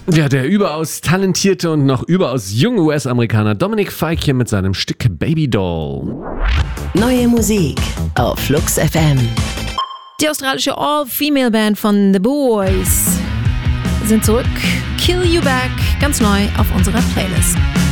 Ja, der überaus talentierte und noch überaus junge US-Amerikaner Dominic Fike hier mit seinem Stück Baby Doll. Neue Musik auf Flux FM. Die australische All-Female-Band von The Boys sind zurück. Kill You Back, ganz neu auf unserer Playlist.